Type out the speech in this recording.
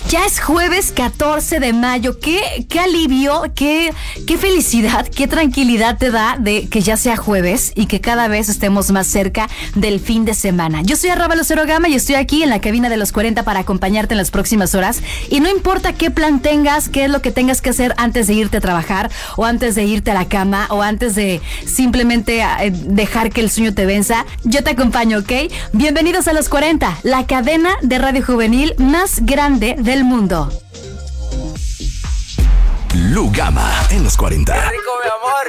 Ya es jueves 14 de mayo. Qué alivio, qué felicidad, qué tranquilidad te da de que ya sea jueves y que cada vez estemos más cerca del fin de semana. Yo soy Arrábalo Cero Gama y estoy aquí en la cabina de los 40 para acompañarte en las próximas horas. Y no importa qué plan tengas, qué es lo que tengas que hacer antes de irte a trabajar o antes de irte a la cama o antes de simplemente dejar que el sueño te venza, yo te acompaño, ¿ok? Bienvenidos a los 40, la cadena de radio juvenil más grande del mundo. Lu Gama en los 40. ¡Qué rico, mi amor!